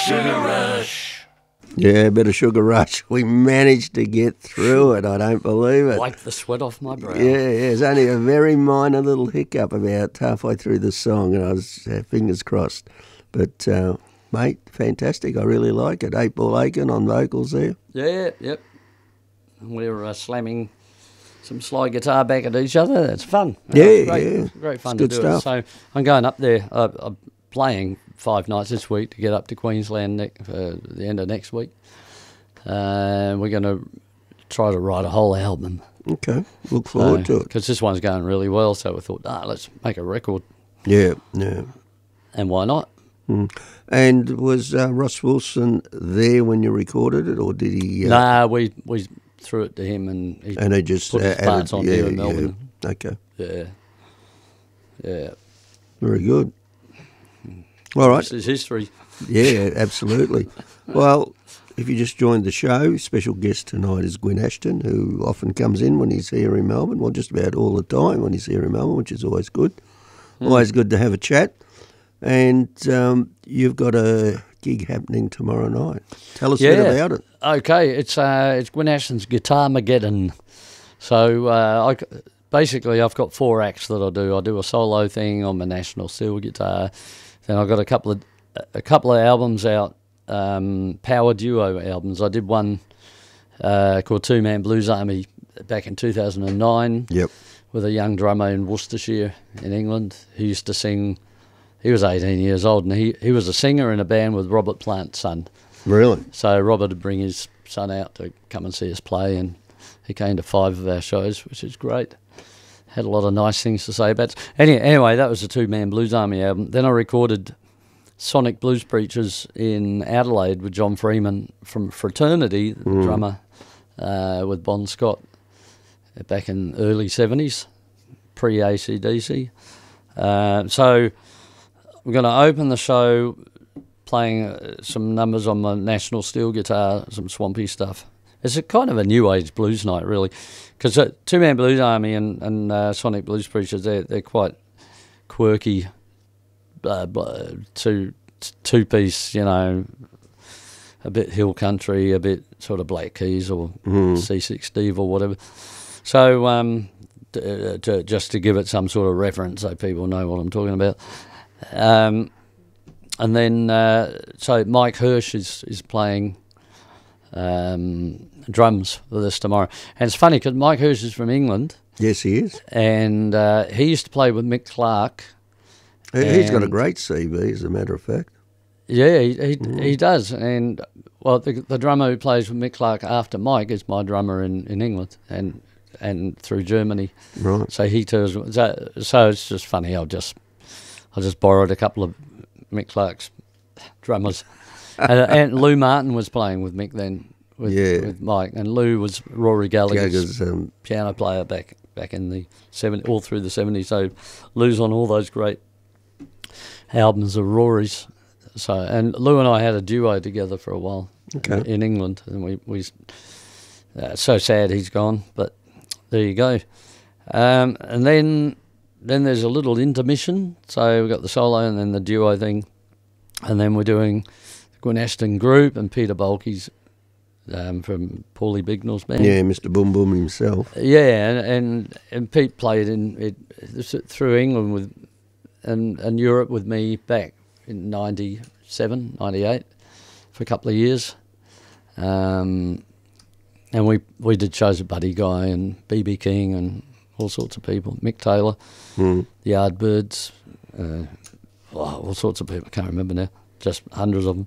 Sugar Rush. Yeah, a bit of Sugar Rush. We managed to get through it. I don't believe it. Wipe the sweat off my brow. Yeah, it's only a very minor little hiccup about halfway through the song, and I was fingers crossed. But, mate, fantastic. I really like it. 8 Ball Aiken on vocals there. Yeah, yep. We're slamming some slide guitar back at each other. It's fun. Yeah, Great fun it's to good do stuff. it. So I'm going up there. I'm playing 5 nights this week to get up to Queensland for the end of next week. We're going to try to write a whole album. Okay, look forward to it. Because this one's going really well, so we thought, let's make a record. Yeah. And why not? And was Ross Wilson there when you recorded it, or did he... Nah, we threw it to him and he just put his added, parts on here in Melbourne. Yeah. Okay. Yeah. Very good. All right. This is history. Yeah, absolutely. Well, if you just joined the show, special guest tonight is Gwyn Ashton, who often comes in when he's here in Melbourne, well, just about all the time when he's here in Melbourne, which is always good. Always good to have a chat. And you've got a gig happening tomorrow night. Tell us a bit about it. Okay, it's Gwyn Ashton's Guitarmageddon. So basically I've got 4 acts that I do. I do a solo thing on my National Steel guitar. Then I've got a couple of albums out, power duo albums. I did one called Two Man Blues Army back in 2009. Yep. With a young drummer in Worcestershire in England. He used to sing. He was 18 years old, and he was a singer in a band with Robert Plant's son. Really? So Robert would bring his son out to come and see us play, and he came to 5 of our shows, which is great. Had a lot of nice things to say about it. Anyway, that was the Two Man Blues Army album. Then I recorded Sonic Blues Preachers in Adelaide with John Freeman from Fraternity, the drummer, with Bon Scott back in the early 70s, pre-AC/DC. So we're going to open the show playing some numbers on my National Steel guitar, some swampy stuff. It's a kind of a new age blues night, really, because Two Man Blues Army and Sonic Blues Preachers, they're quite quirky, two-piece, a bit hill country, a bit sort of Black Keys or C6 Steve or whatever. So just to give it some sort of reference so people know what I'm talking about. And then, so Mike Hirsch is playing drums with us tomorrow. And it's funny because Mike Hirsch is from England. Yes, he is. And he used to play with Mick Clark. He's got a great CV, as a matter of fact. Yeah, he does. And, well, the drummer who plays with Mick Clark after Mike is my drummer in England and through Germany. Right. So he tours. So it's just funny. I just borrowed a couple of Mick Clark's drummers. And Lou Martin was playing with Mick then, with Mike. And Lou was Rory Gallagher's piano player back in the 70s, all through the 70s. So Lou's on all those great albums of Rory's. So, and Lou and I had a duo together for a while in England, and we so sad he's gone, but there you go. And then there's a little intermission. So we've got the solo and then the duo thing, and then we're doing the Gwyn Ashton group and Peter Bulkey's from Paulie Bignell's band. Yeah, Mr. Boom Boom himself. Yeah, and Pete played through England with and Europe with me back in 97, 98 for a couple of years. And we did shows with Buddy Guy and B.B. King and all sorts of people. Mick Taylor, the Yardbirds, all sorts of people. I can't remember now, just hundreds of them.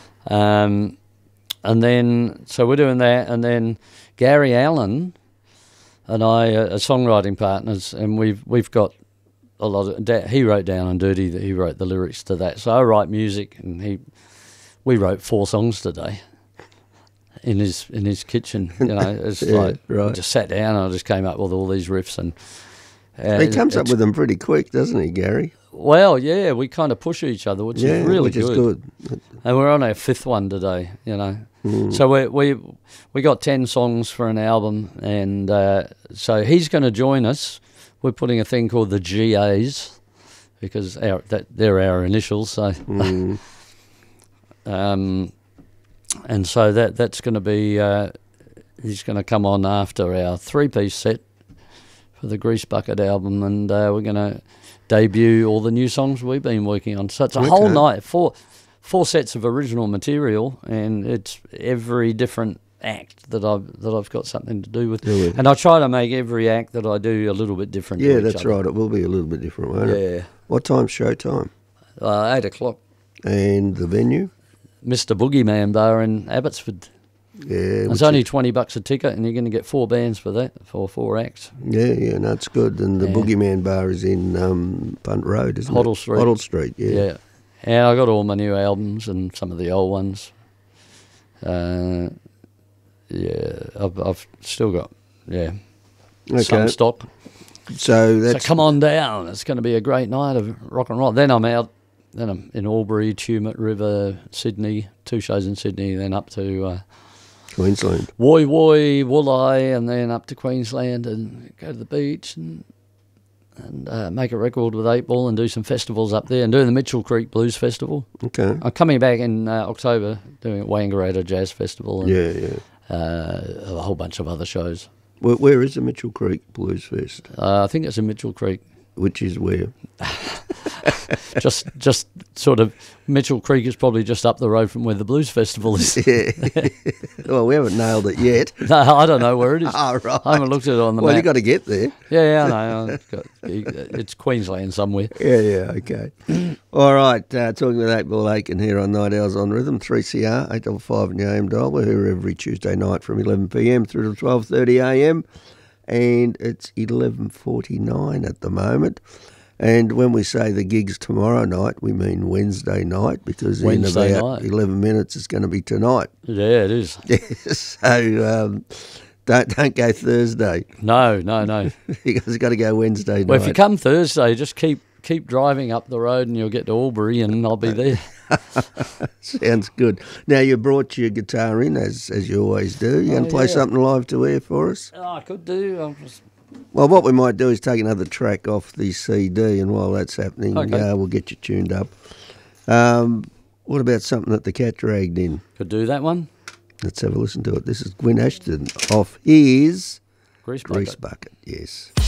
And then, so we're doing that, and then Gary Allen and I are songwriting partners, and we've got a lot of. He wrote down on Dirty that he wrote the lyrics to that. So I write music, and we wrote 4 songs today in his kitchen. It's right. I just sat down and I just came up with all these riffs, and he comes up with them pretty quick, doesn't he, Gary? Well, yeah, we kind of push each other, which is really good. Which is good. And we're on our 5th one today, So we got 10 songs for an album, and so he's going to join us. We're putting a thing called the GAs because they're our initials. So and so that's going to be. He's going to come on after our 3-piece set for the Grease Bucket album, and we're going to debut all the new songs we've been working on. So it's a whole night, four sets of original material, and it's every different act that I've got something to do with. Yeah. And I try to make every act that I do a little bit different. Yeah, to each that's other. right. It will be a little bit different, won't it? Yeah. What time's show time? 8 o'clock. And the venue? Mr. Boogeyman Bar in Abbotsford. Yeah. It's only $20 a ticket, and you're going to get 4 bands for that, for 4 acts. Yeah, no, it's good. And the Boogeyman Bar is in Punt Road, isn't Hoddle it? Street. Hoddle Street, yeah. Yeah. And I got all my new albums and some of the old ones. I've still got some stock. So come on down. It's going to be a great night of rock and roll. Then I'm out. Then I'm in Albury, Tumut River, Sydney. 2 shows in Sydney. Then up to Queensland. Woy Woy, Woolai, and then up to Queensland and go to the beach and make a record with 8 Ball and do some festivals up there and do the Mitchell Creek Blues Festival. Okay. I'm coming back in October doing Wangaratta Jazz Festival and a whole bunch of other shows. Where is the Mitchell Creek Blues Fest? I think it's in Mitchell Creek. Which is where? just sort of Mitchell Creek is probably just up the road from where the Blues Festival is. Yeah. Well, we haven't nailed it yet. No, I don't know where it is. Oh, right. I haven't looked at it on the map. Well, you got to get there. Yeah, I know. It's Queensland somewhere. Yeah, okay. All right, talking with 8 Ball Aiken here on Night Owls on Rhythm, 3CR, 855 in the AM dial. We're here every Tuesday night from 11pm through to 12:30am, and it's 11:49 at the moment. And when we say the gig's tomorrow night, we mean Wednesday night, because in about 11 minutes it's going to be tonight. Yeah, it is. So don't go Thursday. No. You guys got to go Wednesday night. Well, if you come Thursday, just keep driving up the road and you'll get to Albury and I'll be there. Sounds good. Now, you brought your guitar in, as you always do. You going to play something live to air for us? Oh, I could do. Well, what we might do is take another track off the CD, and while that's happening, we'll get you tuned up. What about something that the Cat dragged in? Could do that one. Let's have a listen to it. This is Gwyn Ashton off his Grease Bucket. Yes.